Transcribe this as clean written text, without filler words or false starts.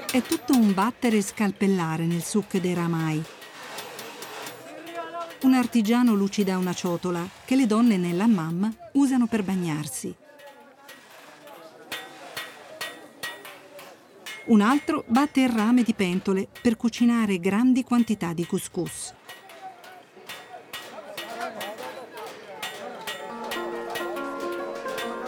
È tutto un battere e scalpellare nel suk dei Ramai. Un artigiano lucida una ciotola che le donne nell'hammam usano per bagnarsi. Un altro batte il rame di pentole per cucinare grandi quantità di couscous.